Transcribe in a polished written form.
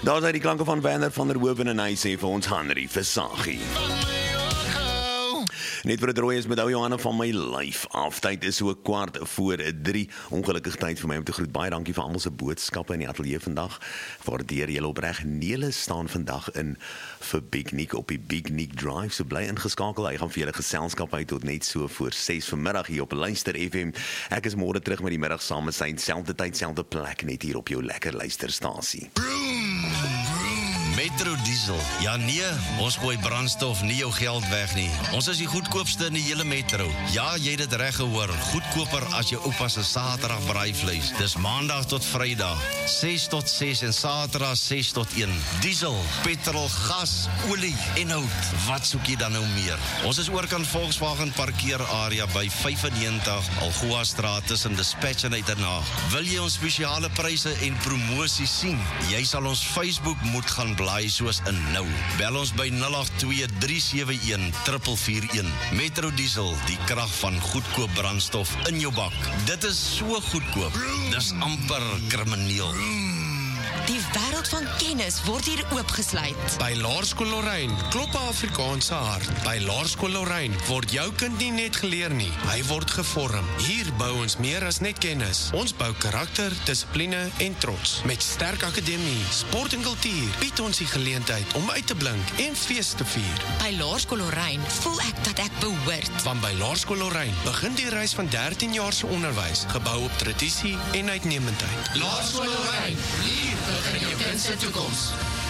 Daar is die klanke van Werner van der Hoeven en hy sê vir ons Henry Versagie. Net vir het rooi is met ou Johanna van my lyf af. Tyd is so 2:15. Ongelukkig tyd vir my om te groet. Baie dankie vir almal se boodskappe in die ateljee vandag. Waardeer julle opreg. Nele staan vandag in vir Big Nick op die Big Nick Drive. So bly ingeskakel. Hy gaan vir julle geselskap hou tot net so voor 6 vanmiddag hier op Luister FM. Ek is môre terug met die middag saam met sy selfde tyd, selfde plek net hier op jou lekker luisterstasie. Metro Diesel. Ja nee, ons gooi brandstof nie jou geld weg nie. Ons is die goedkoopste in die hele metro. Ja, jy het dit reg gehoor. Goedkoper as jou oupa se Saterdag braaivleis. Dis Maandag tot Vrydag 6 tot 6 en Saterdag 6 tot 1. Diesel, petrol, gas, olie en hout. Wat soek jy dan nou meer? Ons is oorkant Volkswagen parkeerarea by 95 Algoa Straat tussen Dispatch en Uiternaag. Wil jy ons spesiale pryse en promosies sien? Jy sal ons Facebook moet gaan blaai soos in nou. Bel ons by 082-371-441. Metro Diesel, die krag van goedkoop brandstof in jou bak. Dit is so goedkoop. Dis amper krimineel. Die wêreld van kennis word hier oopgesluit. By Laerskool Lorraine klop 'n Afrikaanse hart. By Laerskool Lorraine word jou kind nie net geleer nie, hy word gevorm. Hier bou ons meer as net kennis. Ons bou karakter, dissipline en trots. Met sterk akademie, sport en kultuur bied ons die geleentheid om uit te blink en fees te vier. By Laerskool Lorraine voel ek dat ek behoort. Want by Laerskool Lorraine begin die reis van 13 jaar se onderwys, gebou op tradisie en uitnemendheid. Laerskool Lorraine, hier begin jou kind se toekoms.